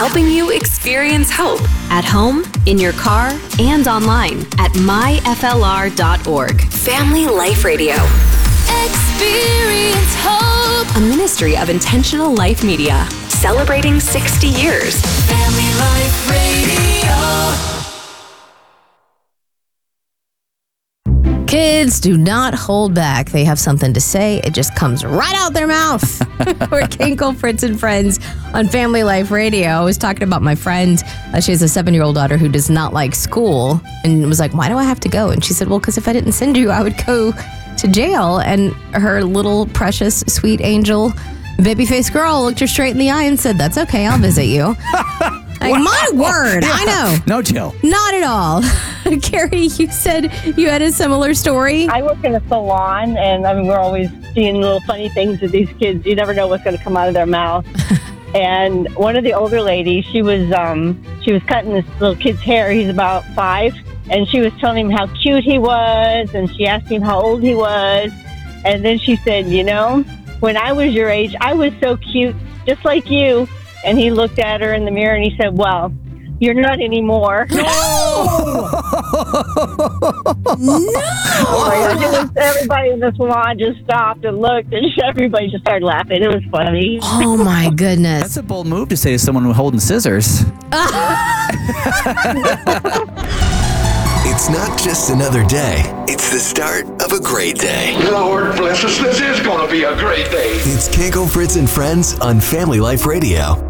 helping you experience hope at home, in your car, and online at myflr.org. Family Life Radio. Experience hope. A ministry of Intentional Life Media. Celebrating 60 years. Family Life Radio. Kids do not hold back. They have something to say. It just comes right out their mouth. We're Kinkle, Fritz, and Friends on Family Life Radio. I was talking about my friend. She has a 7-year-old daughter who does not like school and was like, why do I have to go? And she said, well, because if I didn't send you, I would go to jail. And her little precious, sweet angel, baby-faced girl looked her straight in the eye and said, that's okay, I'll visit you. Like, my word, yeah. I know. No chill. Not at all. Carrie, you said you had a similar story. I work in a salon, and I mean, we're always seeing little funny things with these kids. You never know what's going to come out of their mouth. And one of the older ladies, she was cutting this little kid's hair. He's about 5, and she was telling him how cute he was, and she asked him how old he was, and then she said, you know, when I was your age, I was so cute, just like you. And he looked at her in the mirror and he said, well, you're not anymore. No! No! Everybody in the salon just stopped and looked, and everybody just started laughing. It was funny. Oh, my goodness. That's a bold move to say to someone holding scissors. It's not just another day. It's the start of a great day. Lord bless us, this is going to be a great day. It's Kinkle, Fritz, and Friends on Family Life Radio.